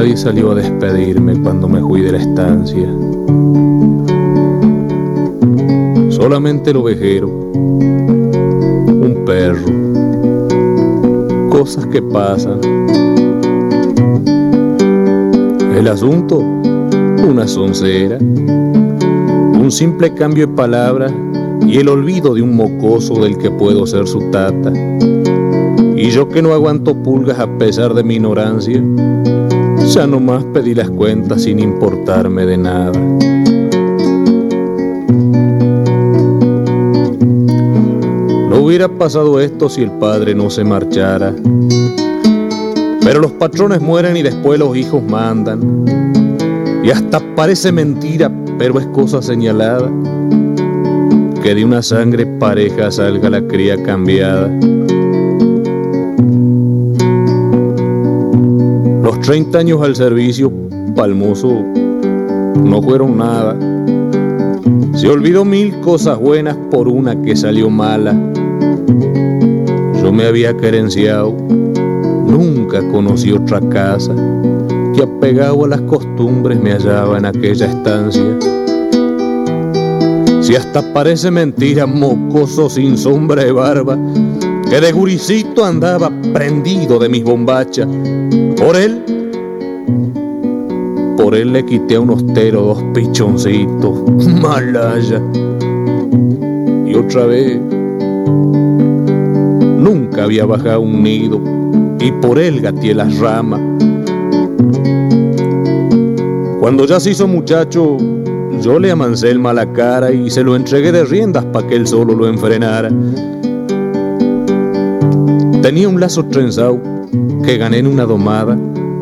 Nadie salió a despedirme cuando me fui de la estancia. Solamente el ovejero, un perro, cosas que pasan. El asunto, una soncera, un simple cambio de palabras y el olvido de un mocoso del que puedo ser su tata. Y yo que no aguanto pulgas a pesar de mi ignorancia, ya nomás pedí las cuentas sin importarme de nada. No hubiera pasado esto si el padre no se marchara, pero los patrones mueren y después los hijos mandan. Y hasta parece mentira, pero es cosa señalada, que de una sangre pareja salga la cría cambiada. Los 30 años al servicio palmoso no fueron nada. Se olvidó 1000 cosas buenas por una que salió mala. Yo me había querenciado, nunca conocí otra casa, que apegado a las costumbres me hallaba en aquella estancia. Si hasta parece mentira, mocoso sin sombra de barba, que de guricito andaba prendido de mis bombachas. Por él le quité a un hostero 2 pichoncitos, malaya. Y otra vez, nunca había bajado un nido, y por él gateé las ramas. Cuando ya se hizo muchacho, yo le amancé el mala cara y se lo entregué de riendas pa' que él solo lo enfrenara. Tenía un lazo trenzado que gané en una domada.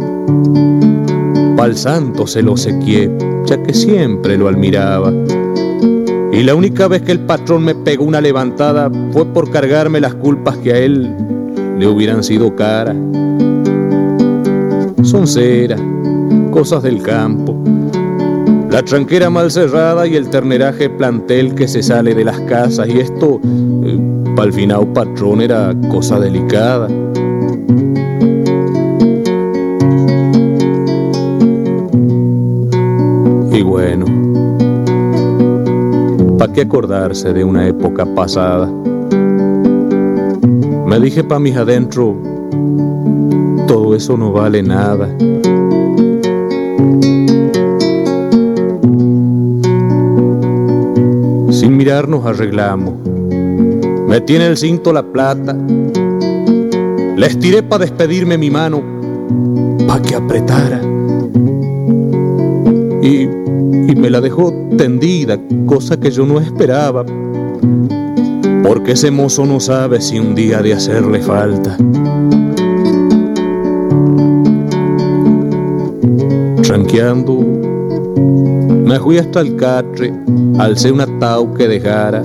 Pa'l santo se lo sequié, ya que siempre lo admiraba. Y la única vez que el patrón me pegó una levantada fue por cargarme las culpas que a él le hubieran sido caras. Soncera, cosas del campo, la tranquera mal cerrada y el terneraje plantel que se sale de las casas. Y esto, pa'l final patrón, era cosa delicada. Y bueno, ¿pa' qué acordarse de una época pasada? Me dije pa' mis adentro, todo eso no vale nada. Sin mirar nos arreglamos. Metí en el cinto la plata, le estiré pa' despedirme mi mano, pa' que apretara. Y me la dejó tendida, cosa que yo no esperaba, porque ese mozo no sabe si un día ha de hacerle falta. Tranqueando, me fui hasta el catre, alcé un atao que dejara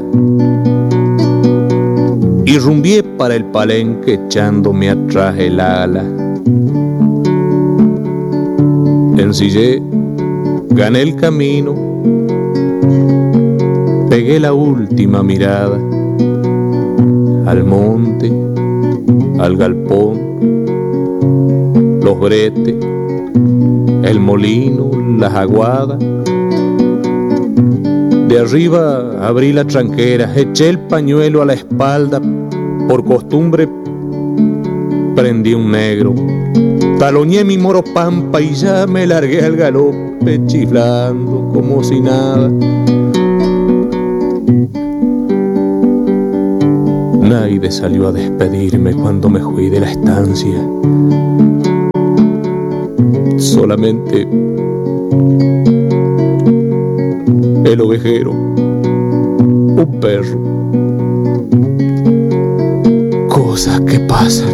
y rumbié para el palenque echándome atrás el ala. Ensillé, gané el camino, pegué la última mirada al monte, al galpón, los bretes, el molino, las aguadas. De arriba abrí la tranquera, eché el pañuelo a la espalda, por costumbre prendí un negro, taloñé mi moro pampa y ya me largué al galope chiflando como si nada. Nadie salió a despedirme cuando me fui de la estancia. Solamente el ovejero, un perro, cosas que pasan.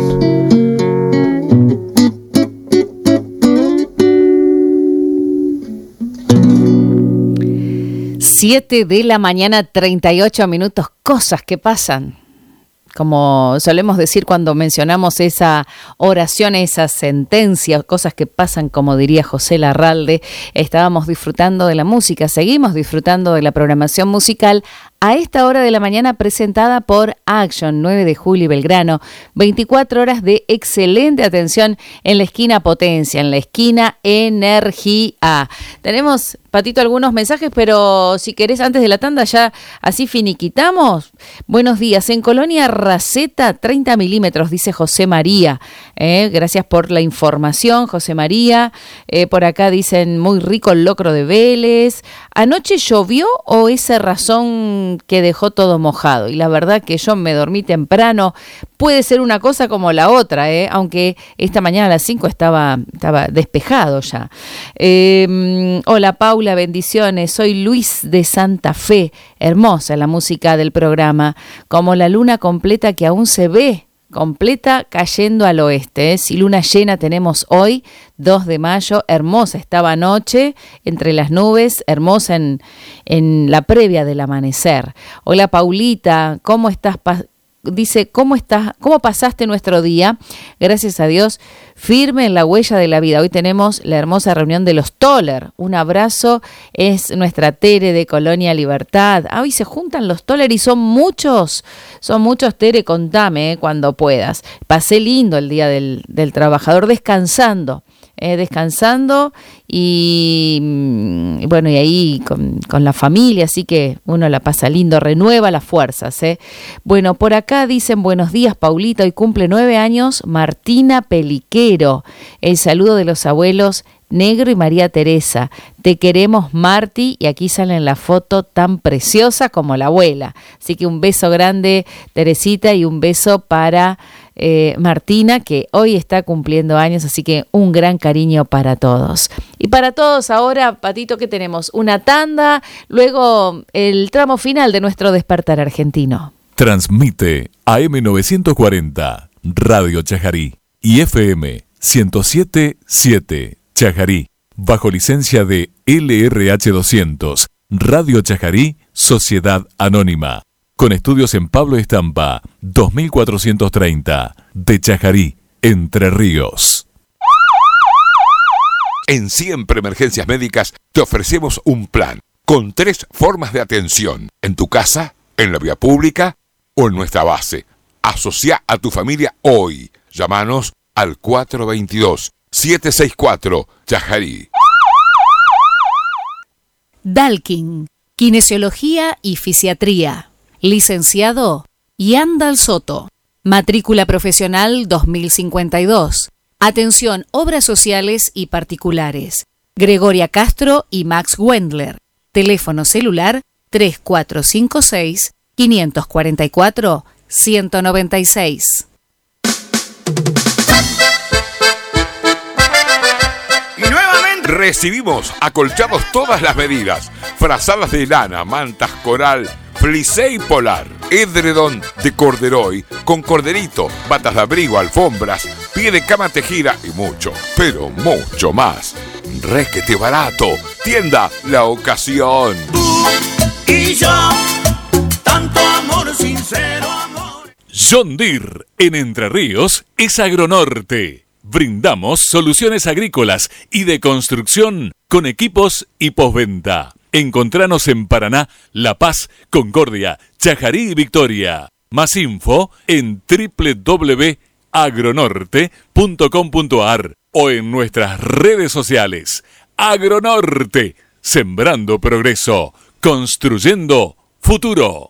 Siete de la mañana, 38 minutos, cosas que pasan. Como solemos decir cuando mencionamos esa oración, esa sentencia, cosas que pasan, como diría José Larralde, estábamos disfrutando de la música, seguimos disfrutando de la programación musical a esta hora de la mañana presentada por Action, 9 de julio y Belgrano. 24 horas de excelente atención en la esquina Potencia, en la esquina Energía. Tenemos, Patito, algunos mensajes, pero si querés antes de la tanda ya así finiquitamos. Buenos días, en Colonia Raceta, 30 milímetros, dice José María. Gracias por la información, José María. Por acá dicen, muy rico el locro de Vélez. ¿Anoche llovió o es razón que dejó todo mojado? Y la verdad que yo me dormí temprano. Puede ser una cosa como la otra, aunque esta mañana a las 5 estaba despejado ya. Hola Paula, bendiciones. Soy Luis de Santa Fe. Hermosa la música del programa, como la luna completa que aún se ve, completa cayendo al oeste. Si luna llena tenemos hoy, 2 de mayo, hermosa estaba anoche entre las nubes, hermosa en la previa del amanecer. Hola Paulita, ¿cómo estás? Dice, ¿cómo pasaste nuestro día? Gracias a Dios, firme en la huella de la vida. Hoy tenemos la hermosa reunión de los Toller. Un abrazo, es nuestra Tere de Colonia Libertad. Hoy se juntan los Toller y son muchos, Tere, contame cuando puedas. Pasé lindo el día del trabajador, descansando y bueno, y ahí con la familia, así que uno la pasa lindo, renueva las fuerzas. Bueno, por acá dicen, buenos días Paulita, hoy cumple 9 años Martina Peliquero. El saludo de los abuelos Negro y María Teresa. Te queremos, Marti, y aquí sale en la foto tan preciosa como la abuela. Así que un beso grande, Teresita, y un beso para Martina, que hoy está cumpliendo años, así que un gran cariño para todos. Y para todos ahora, Patito, ¿qué tenemos? Una tanda, luego el tramo final de nuestro Despertar Argentino. Transmite AM940, Radio Chajarí, y FM 107.7, Chajarí, bajo licencia de LRH 200, Radio Chajarí, Sociedad Anónima. Con estudios en Pablo Estampa, 2430, de Chajarí, Entre Ríos. En Siempre Emergencias Médicas te ofrecemos un plan con 3 formas de atención: en tu casa, en la vía pública o en nuestra base. Asocia a tu familia hoy. Llámanos al 422-764 Chajarí. Dalkin, Kinesiología y Fisiatría. Licenciado Yandal Soto. Matrícula profesional 2052. Atención, obras sociales y particulares. Gregoria Castro y Max Wendler. Teléfono celular 3456-544-196. Y nuevamente recibimos acolchados todas las medidas: frazadas de lana, mantas coral, flisé y polar, edredón de corderoy con corderito, batas de abrigo, alfombras, pie de cama tejida y mucho, pero mucho más. Requete barato. Tienda La Ocasión. Tú y yo, tanto amor, sincero amor. John Deere en Entre Ríos es Agronorte. Brindamos soluciones agrícolas y de construcción con equipos y postventa. Encontranos en Paraná, La Paz, Concordia, Chajarí y Victoria. Más info en www.agronorte.com.ar o en nuestras redes sociales. Agronorte, sembrando progreso, construyendo futuro.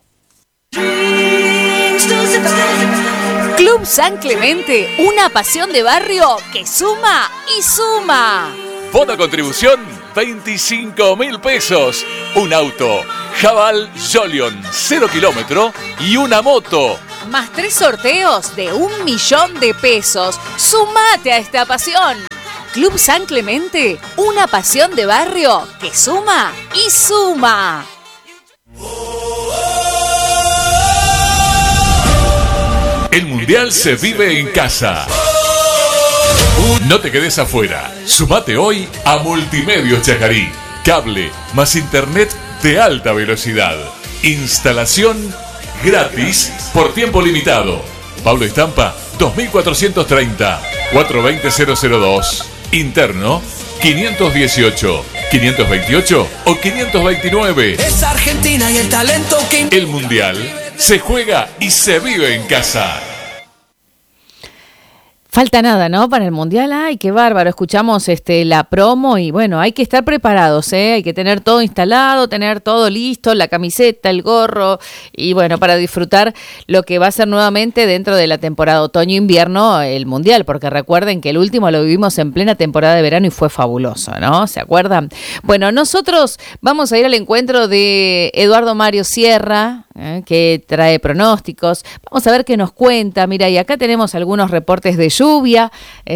Club San Clemente, una pasión de barrio que suma y suma. Bono contribución, 25.000 pesos. Un auto Jabal Jolion 0 kilómetro y una moto. Más 3 sorteos de 1 millón de pesos. ¡Sumate a esta pasión! Club San Clemente, una pasión de barrio que suma y suma. El Mundial se vive en casa. No te quedes afuera. Sumate hoy a Multimedios Chajarí. Cable más internet de alta velocidad. Instalación gratis por tiempo limitado. Pablo Estampa 2430 420 002. Interno 518 ¿528 o 529? Es Argentina y el talento que... El Mundial se juega y se vive en casa. Falta nada, ¿no? Para el Mundial. ¡Ay, qué bárbaro! Escuchamos la promo y bueno, hay que estar preparados, ¿eh? Hay que tener todo instalado, tener todo listo, la camiseta, el gorro y bueno, para disfrutar lo que va a ser nuevamente dentro de la temporada otoño-invierno el Mundial, porque recuerden que el último lo vivimos en plena temporada de verano y fue fabuloso, ¿no? ¿Se acuerdan? Bueno, nosotros vamos a ir al encuentro de Eduardo Mario Sierra, que trae pronósticos. Vamos a ver qué nos cuenta. Mira, y acá tenemos algunos reportes de lluvia,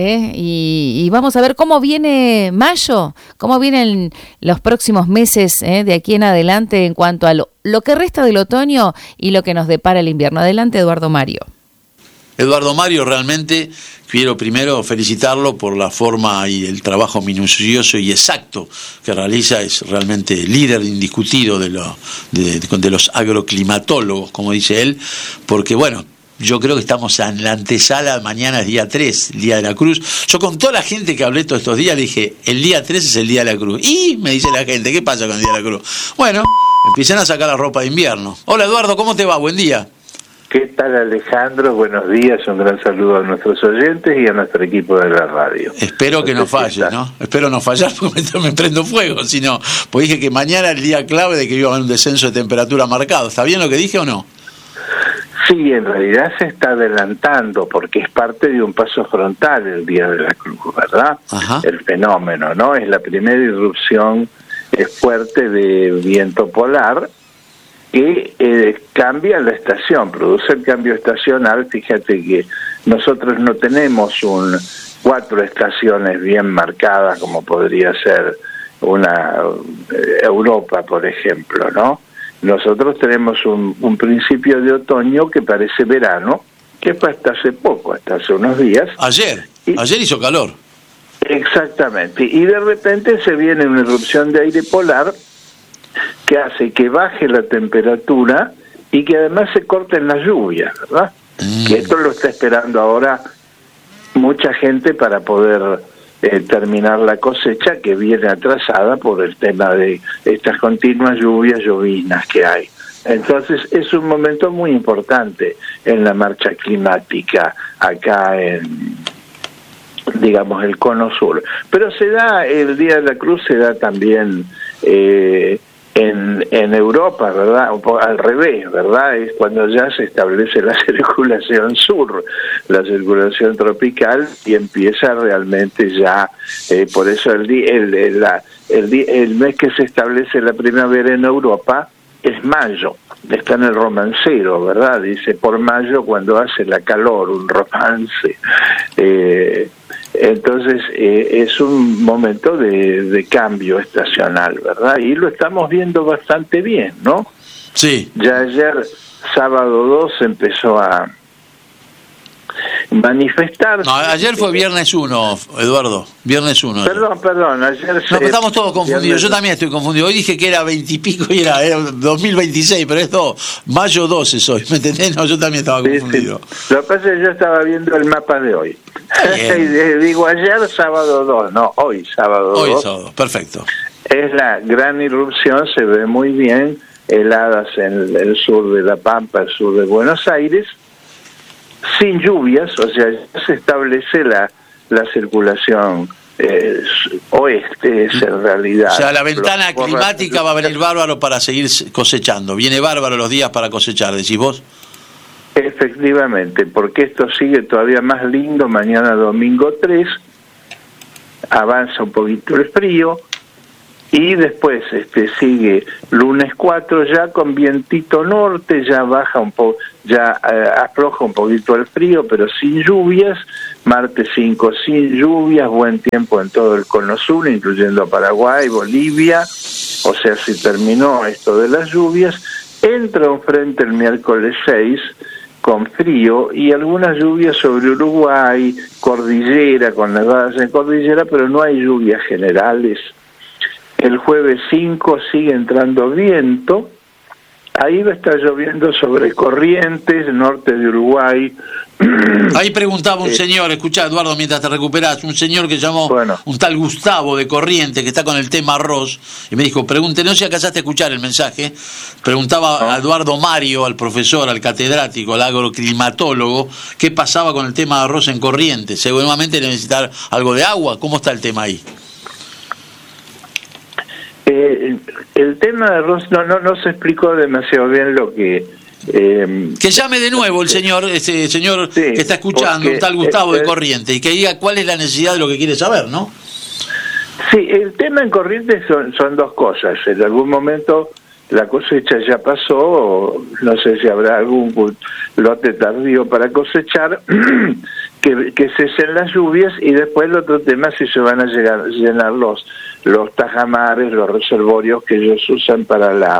y vamos a ver cómo viene mayo, cómo vienen los próximos meses de aquí en adelante en cuanto a lo que resta del otoño y lo que nos depara el invierno. Adelante, Eduardo Mario. Eduardo Mario, realmente quiero primero felicitarlo por la forma y el trabajo minucioso y exacto que realiza. Es realmente líder indiscutido de los agroclimatólogos, como dice él, porque bueno, yo creo que estamos en la antesala. Mañana es día 3, el Día de la Cruz. Yo con toda la gente que hablé todos estos días le dije, el día 3 es el Día de la Cruz. Y me dice la gente, ¿qué pasa con el Día de la Cruz? Bueno, empiezan a sacar la ropa de invierno. Hola Eduardo, ¿cómo te va? Buen día. ¿Qué tal, Alejandro? Buenos días, un gran saludo a nuestros oyentes y a nuestro equipo de la radio. Espero que no falle, ¿no? Espero no fallar porque me prendo fuego, si no. Pues dije que mañana es el día clave de que iba a haber un descenso de temperatura marcado. ¿Está bien lo que dije o no? Sí, en realidad se está adelantando porque es parte de un paso frontal el Día de la Cruz, ¿verdad? Ajá. El fenómeno, ¿no? Es la primera irrupción fuerte de viento polar que cambia la estación, produce el cambio estacional. Fíjate que nosotros no tenemos 4 estaciones bien marcadas como podría ser una Europa, por ejemplo, ¿no? Nosotros tenemos un principio de otoño que parece verano, que fue hasta hace poco, hasta hace unos días. Ayer hizo calor. Exactamente, y de repente se viene una irrupción de aire polar que hace que baje la temperatura y que además se corten las lluvias, ¿verdad? Que esto lo está esperando ahora mucha gente para poder terminar la cosecha, que viene atrasada por el tema de estas continuas lluvias llovinas que hay. Entonces es un momento muy importante en la marcha climática acá en, digamos, el cono sur. Pero se da, el Día de la Cruz se da también en Europa, ¿verdad? Un poco al revés, ¿verdad? Es cuando ya se establece la circulación sur, la circulación tropical, y empieza realmente ya, por eso el mes que se establece la primavera en Europa es mayo. Está en el romancero, ¿verdad? Dice, por mayo cuando hace la calor, un romance. Entonces es un momento de cambio estacional, ¿verdad? Y lo estamos viendo bastante bien, ¿no? Sí. Ya ayer, sábado 2, empezó a manifestar. No, ayer fue viernes 1, Eduardo. Viernes 1. Perdón, ayer no, estamos todos confundidos. Yo también estoy confundido. Hoy dije que era 20 y pico y era 2026, pero esto, mayo 12 soy, ¿me entendés? No, yo también estaba confundido. Sí. Lo que pasa es que yo estaba viendo el mapa de hoy. Digo ayer, sábado 2, no, hoy, sábado 2. Hoy, sábado, perfecto. Es la gran irrupción, se ve muy bien, heladas en el sur de La Pampa, el sur de Buenos Aires, sin lluvias, o sea, ya se establece la circulación oeste, es en realidad. O sea, la ventana climática va a venir bárbaro para seguir cosechando. Viene bárbaro los días para cosechar, decís vos. Efectivamente, porque esto sigue todavía más lindo. Mañana domingo 3, avanza un poquito el frío, y después sigue lunes 4 ya con vientito norte, ya baja un poco, ya afloja un poquito el frío, pero sin lluvias. Martes 5 sin lluvias, buen tiempo en todo el cono sur, incluyendo Paraguay, Bolivia, o sea, se terminó esto de las lluvias. Entra un frente el miércoles 6 con frío y algunas lluvias sobre Uruguay, cordillera, con nevadas en cordillera, pero no hay lluvias generales. El jueves 5 sigue entrando viento, ahí va a estar lloviendo sobre Corrientes, norte de Uruguay, Ahí preguntaba un señor, escuchá Eduardo, mientras te recuperás, un señor que llamó un tal Gustavo de Corrientes, que está con el tema arroz, y me dijo, pregunte, no sé si alcanzaste a escuchar el mensaje, preguntaba a Eduardo Mario, al profesor, al catedrático, al agroclimatólogo, qué pasaba con el tema de arroz en Corrientes, seguramente necesitar algo de agua, ¿cómo está el tema ahí? El tema de arroz no se explicó demasiado bien lo que... que llame de nuevo el señor, ese señor que está escuchando, un tal Gustavo de Corrientes, y que diga cuál es la necesidad de lo que quiere saber, ¿no? Sí, el tema en Corrientes son dos cosas. En algún momento la cosecha ya pasó, o no sé si habrá algún lote tardío para cosechar, que cesen las lluvias, y después el otro tema si se van a llenar los tajamares, los reservorios que ellos usan para la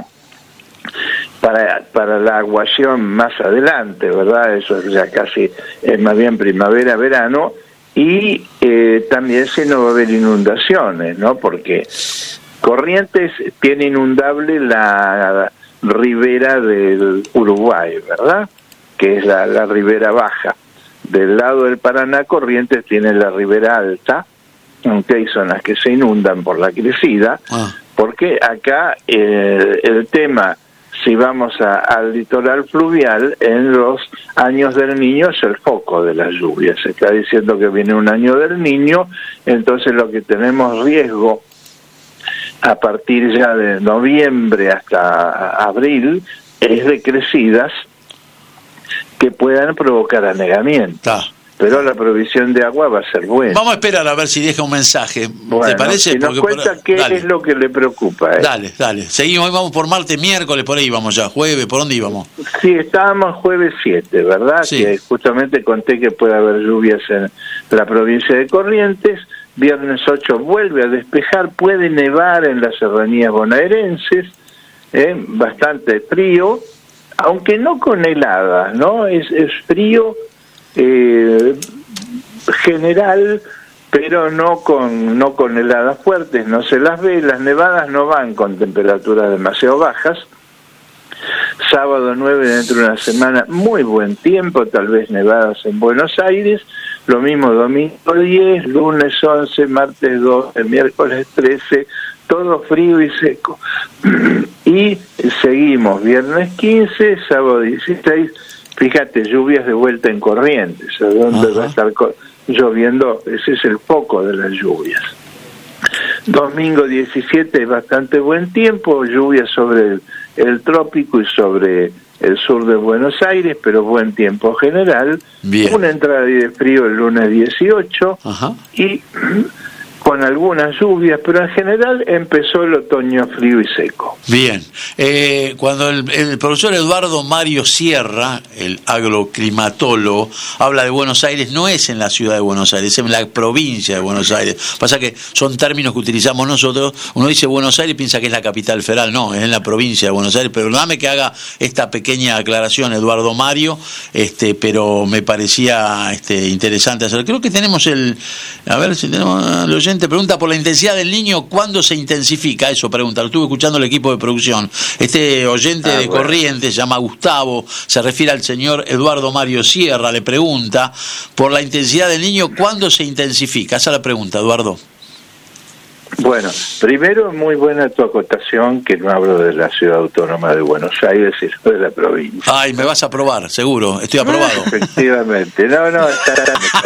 aguación más adelante, ¿verdad? Eso ya casi es más bien primavera, verano, y también si no va a haber inundaciones, ¿no? Porque Corrientes tiene inundable la ribera del Uruguay, ¿verdad? Que es la ribera baja. Del lado del Paraná, Corrientes tiene la ribera alta, aunque hay zonas que se inundan por la crecida, porque acá el tema, si vamos al litoral fluvial, en los años del Niño es el foco de las lluvias. Se está diciendo que viene un año del Niño, entonces lo que tenemos riesgo a partir ya de noviembre hasta abril es de crecidas que puedan provocar anegamiento. Pero la provisión de agua va a ser buena. Vamos a esperar a ver si deja un mensaje. Bueno, ¿te parece? Si nos cuenta qué es lo que le preocupa. Dale. Seguimos, vamos por martes, miércoles, por ahí vamos ya. Jueves, ¿por dónde íbamos? Sí, estábamos jueves 7, ¿verdad? Sí. Que justamente conté que puede haber lluvias en la provincia de Corrientes. Viernes 8 vuelve a despejar, puede nevar en las serranías bonaerenses, bastante frío, aunque no con heladas, ¿no? Es frío general, pero no con heladas fuertes, no se las ve. Las nevadas no van con temperaturas demasiado bajas. Sábado 9, dentro de una semana, muy buen tiempo, tal vez nevadas en Buenos Aires. Lo mismo domingo 10, lunes 11, martes 12, miércoles 13, todo frío y seco. Y seguimos, viernes 15, sábado 16, fíjate, lluvias de vuelta en Corrientes, a donde va a estar lloviendo, ese es el foco de las lluvias. Domingo 17 es bastante buen tiempo, lluvias sobre el trópico y sobre el sur de Buenos Aires, pero buen tiempo general. Bien. Una entrada de frío el lunes 18 y con algunas lluvias, pero en general empezó el otoño frío y seco. Bien. Cuando el profesor Eduardo Mario Sierra, el agroclimatólogo, habla de Buenos Aires, no es en la ciudad de Buenos Aires, es en la provincia de Buenos Aires. Pasa que son términos que utilizamos nosotros. Uno dice Buenos Aires y piensa que es la capital federal. No, es en la provincia de Buenos Aires. Pero dame que haga esta pequeña aclaración, Eduardo Mario, pero me parecía interesante hacer. Creo que tenemos a ver si tenemos el oyente. Pregunta por la intensidad del Niño, ¿cuándo se intensifica? Eso pregunta, lo estuve escuchando el equipo de producción. Este oyente de Corrientes, se llama Gustavo, se refiere al señor Eduardo Mario Sierra, le pregunta por la intensidad del Niño, ¿cuándo se intensifica? Esa es la pregunta, Eduardo. Bueno, primero, muy buena tu acotación, que no hablo de la ciudad autónoma de Buenos Aires, sino de la provincia. Ay, me vas a aprobar, seguro, estoy aprobado. Efectivamente, no, está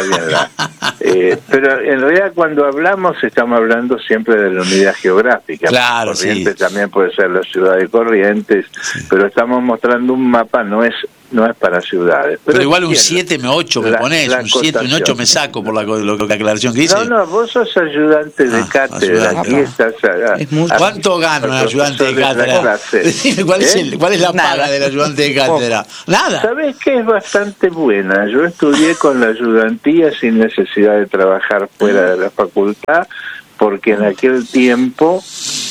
bien. Pero en realidad cuando hablamos, estamos hablando siempre de la unidad geográfica. Claro, Corrientes también puede ser la ciudad de Corrientes, pero estamos mostrando un mapa, no es para ciudades. Pero igual un 7, 8 me pones, un 7, un 8 me saco por la aclaración que dice. No, vos sos ayudante de cátedra. Aquí estás. ¿Cuánto gana un ayudante de cátedra? Decime, ¿cuál es la paga del ayudante de cátedra? Nada. ¿Sabés que es bastante buena? Yo estudié con la ayudantía sin necesidad de trabajar fuera de la facultad, porque en aquel tiempo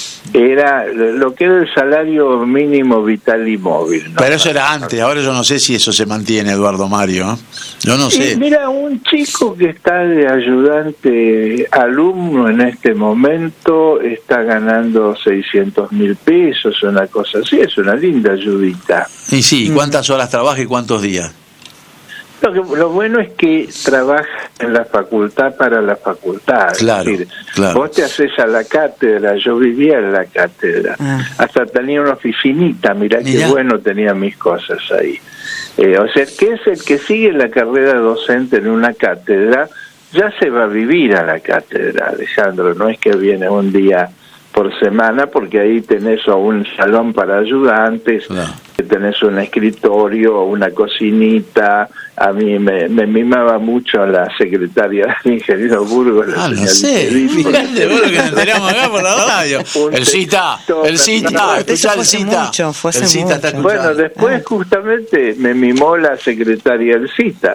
era lo que era el salario mínimo vital y móvil, ¿no? Pero eso era antes, ahora yo no sé si eso se mantiene, Eduardo Mario, ¿eh? Yo no sé. Mira, un chico que está de ayudante alumno en este momento está ganando 600.000 pesos, una cosa así, es una linda ayudita. Y sí, ¿cuántas horas trabaja y cuántos días? Lo bueno es que trabaja en la facultad para la facultad. Claro, es decir, claro. Vos te haces a la cátedra, yo vivía en la cátedra. Hasta tenía una oficinita, mirá qué bueno tenía mis cosas ahí. O sea, que es el que sigue la carrera docente en una cátedra, ya se va a vivir a la cátedra, Alejandro, no es que viene un día por semana, porque ahí tenés o un salón para ayudantes, tenés un escritorio, una cocinita. A mí me mimaba mucho la secretaria del ingeniero Burgos. No sé, fíjate vos lo que nos tenemos acá por la radio. El cita, escuchá el cita. Bueno, después justamente me mimó la secretaria del cita.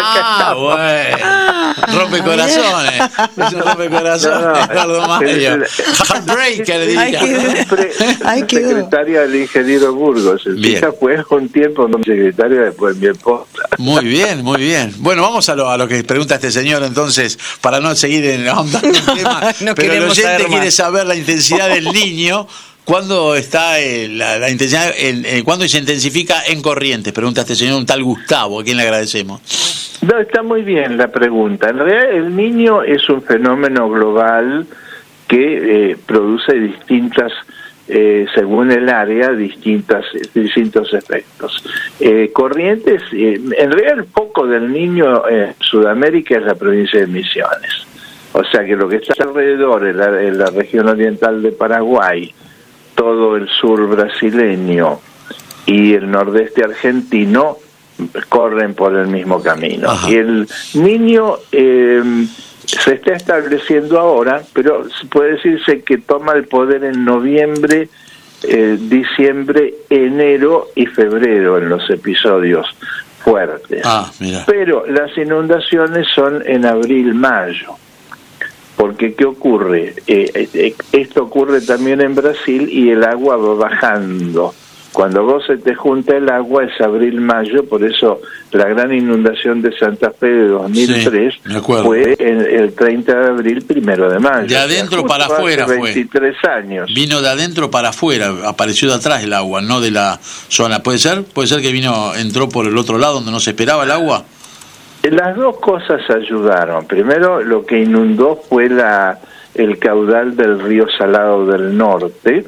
Bueno. Rompe corazones. Es un rompe corazones, Eduardo Mario. Heartbreaker, le diría. Secretaria del ingeniero Burgos. El cita fue un tiempo mi secretaria, después mi esposa. Muy bien, muy bien. Bueno, vamos a lo que pregunta este señor entonces, para no seguir ahondando en el tema. Pero el oyente quiere saber la intensidad del niño. ¿Cuándo está la intensidad? ¿Cuándo se intensifica en Corrientes? Pregunta este señor, un tal Gustavo, a quien le agradecemos. No, está muy bien la pregunta. En realidad el niño es un fenómeno global que produce distintas, según el área, distintos efectos. Corrientes, en realidad el foco del niño en Sudamérica es la provincia de Misiones. O sea que lo que está alrededor, en la región oriental de Paraguay, todo el sur brasileño y el nordeste argentino corren por el mismo camino. Ajá. Y el niño se está estableciendo ahora, pero puede decirse que toma el poder en noviembre, diciembre, enero y febrero en los episodios fuertes. Pero las inundaciones son en abril, mayo. Porque ¿qué ocurre? Esto ocurre también en Brasil y el agua va bajando. Cuando vos se te junta el agua es abril-mayo, por eso la gran inundación de Santa Fe de 2003 fue el 30 de abril, 1 de mayo. De adentro para afuera fue. 23 años. Vino de adentro para afuera, apareció de atrás el agua, no de la zona. ¿Puede ser? ¿Puede ser que entró por el otro lado donde no se esperaba el agua? Las dos cosas ayudaron. Primero, lo que inundó fue el caudal del río Salado del Norte,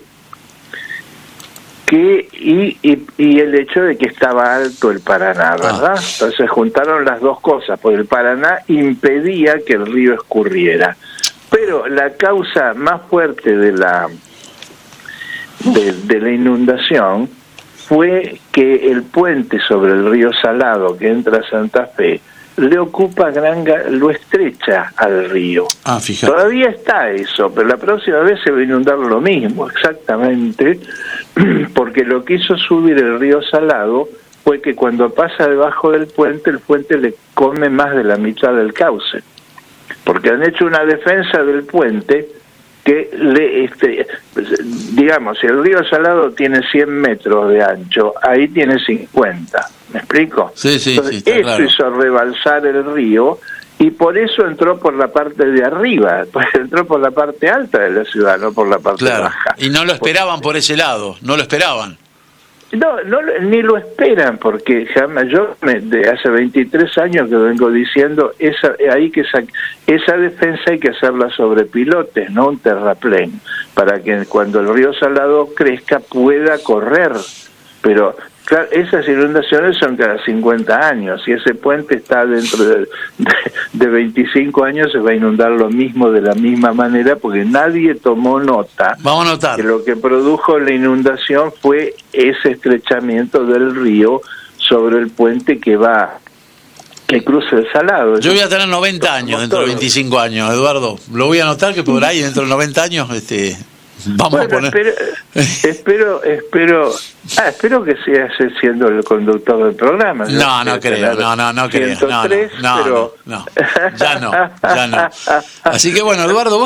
y el hecho de que estaba alto el Paraná, ¿verdad? Entonces juntaron las dos cosas, porque el Paraná impedía que el río escurriera. Pero la causa más fuerte de la inundación fue que el puente sobre el río Salado que entra a Santa Fe le ocupa lo estrecha al río. Fíjate. Todavía está eso, pero la próxima vez se va a inundar lo mismo, exactamente, porque lo que hizo subir el río Salado fue que cuando pasa debajo del puente, el puente le come más de la mitad del cauce, porque han hecho una defensa del puente que digamos, si el río Salado tiene 100 metros de ancho, ahí tiene 50. ¿Me explico? Sí, entonces, está eso claro. Hizo rebalsar el río y por eso entró por la parte de arriba, pues entró por la parte alta de la ciudad, no por la parte baja. Y no lo esperaban por ese lado, no lo esperaban. No, ni lo esperan, porque jamás de hace 23 años que vengo diciendo, esa defensa hay que hacerla sobre pilotes, no un terraplén, para que cuando el río Salado crezca pueda correr. Pero claro, esas inundaciones son cada 50 años, y ese puente está dentro de 25 años, se va a inundar lo mismo de la misma manera, porque nadie tomó nota. Vamos a notar que lo que produjo la inundación fue ese estrechamiento del río sobre el puente que cruza el Salado. Yo voy a tener 90 años dentro de 25 años, Eduardo. Lo voy a anotar que por ahí dentro de 90 años vamos a poner. Espero que sigas siendo el conductor del programa. No creo. No, ya no. Así que bueno, Eduardo, vos